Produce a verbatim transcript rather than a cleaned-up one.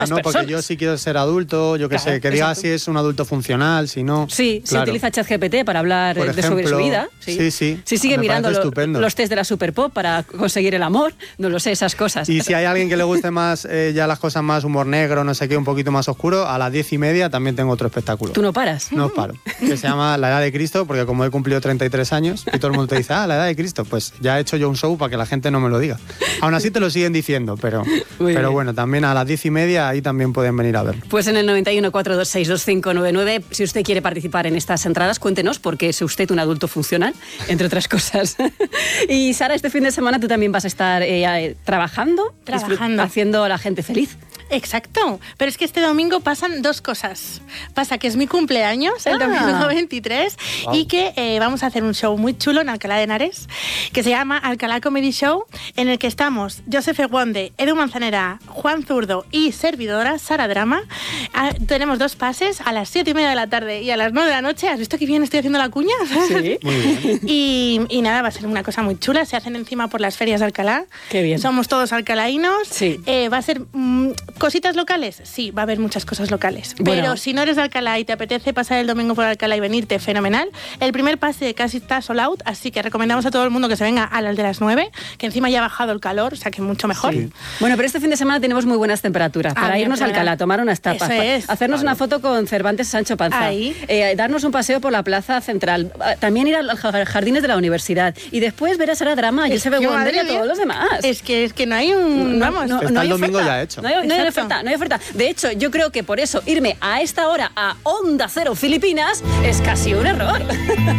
las no, personas. porque yo sí quiero ser adulto, yo qué Claro, sé, que diga exacto. si es un adulto funcional, si no. Sí, claro. se utiliza ChatGPT para hablar Por eh, de sobre su ejemplo, vida. Sí, sí, sí, Si sigue me mirando parece lo- estupendo. los test de la Superpop para conseguir el amor, no lo sé, esas cosas. Y si hay alguien que le guste más eh, ya las cosas más humor negro, no sé qué, un poquito más oscuro, a las diez y media también tengo otro espectáculo. Tú no paras. No paro. Que se llama La Edad de Cristo, porque como he cumplido treinta y tres años y todo el mundo te dice, ah, La Edad de Cristo, pues ya he hecho yo un show para que la gente no me lo diga. Aún así te lo siguen diciendo, pero, Muy pero bien. bueno, también a las diez y media ahí también pueden venir a ver. Pues en el noventa y uno, cuatro dos seis, dos cinco nueve nueve, si usted quiere participar en estas entradas, cuéntenos, porque es usted un adulto funcional, entre otras cosas. Y Sara, este fin de semana tú también vas a estar eh, eh, trabajando, Trabajando. disfrut- haciendo a la gente feliz. Exacto, pero es que este domingo pasan dos cosas. Pasa que es mi cumpleaños, el Ah. domingo veintitrés, Wow. y que eh, vamos a hacer un show muy chulo en Alcalá de Henares, que se llama Alcalá Comedy Show, en el que estamos Joseph Eguonde, Edu Manzanera, Juan Zurdo y servidora, Sara Drama. Ah, tenemos dos pases a las siete y media de la tarde y a las nueve de la noche. ¿Has visto que bien estoy haciendo la cuña? Sí. Muy bien. Y, y nada, va a ser una cosa muy chula. Se hacen encima por las ferias de Alcalá. Qué bien. Somos todos alcalaínos. Sí. Eh, va a ser mm, cositas locales. Sí, va a haber muchas cosas locales. Bueno. Pero si no eres de Alcalá y te apetece pasar el domingo por Alcalá y venirte, fenomenal. El primer pase casi está sold out, así que recomendamos a todo el mundo que se venga a las de las nueve, que encima ya ha bajado el calor, o sea que mucho mejor. Sí. Bueno, pero este fin de semana tenemos muy buenas temperaturas Ah, para bien, irnos a fenomenal. Alcalá, tomar unas tapas, Eso pa- es. hacernos una foto con Cervantes Sancho Panza, Ahí. eh, darnos un paseo por la plaza central, ah, también ir a los ja- jardines de la universidad y después ver a Sara Drama, Es Josep que, Eguonde y madre a todos mía, los demás. Es que, es que no hay un... No, vamos, no, Está no el hay domingo oferta. ya hecho. No hay, no hay Exacto. oferta, no hay oferta. De hecho, yo creo que por eso irme a esta hora a Onda Cero Filipinas es casi un error.